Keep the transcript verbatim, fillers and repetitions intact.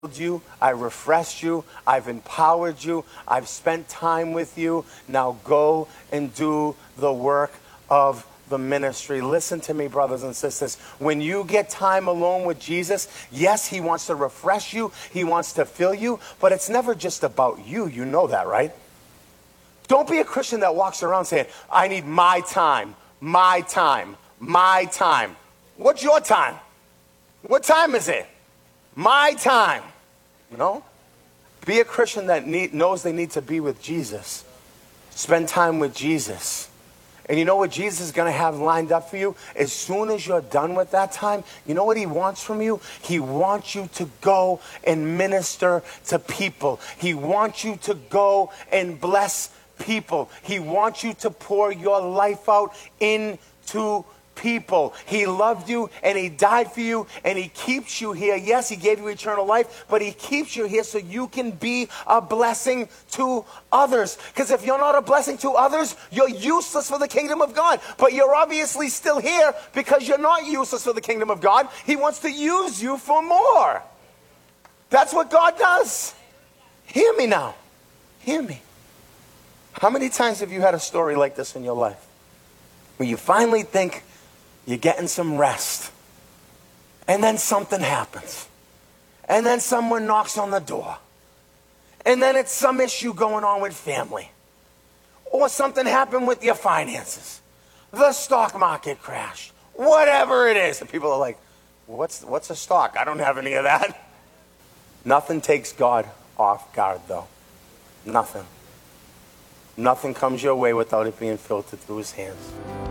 you, I refreshed you, I've empowered you, I've spent time with you. Now go and do the work of the ministry. Listen to me, brothers and sisters. When you get time alone with Jesus, yes, he wants to refresh you, he wants to fill you, but it's never just about you. You know that, right? Don't be a Christian that walks around saying, I need my time, my time, my time. What's your time? What time is it? My time. You know? Be a Christian that need, knows they need to be with Jesus. Spend time with Jesus. And you know what Jesus is going to have lined up for you? As soon as you're done with that time, you know what he wants from you? He wants you to go and minister to people. He wants you to go and bless people. He wants you to pour your life out into people. He loved you and he died for you and he keeps you here. Yes, he gave you eternal life, but he keeps you here so you can be a blessing to others. Because if you're not a blessing to others, you're useless for the kingdom of God. But you're obviously still here because you're not useless for the kingdom of God. He wants to use you for more. That's what God does. Hear me now. Hear me. How many times have you had a story like this in your life? Where you finally think you're getting some rest. And then something happens. And then someone knocks on the door. And then it's some issue going on with family. Or something happened with your finances. The stock market crashed. Whatever it is. And people are like, what's, what's a stock? I don't have any of that. Nothing takes God off guard, though. Nothing. Nothing comes your way without it being filtered through his hands.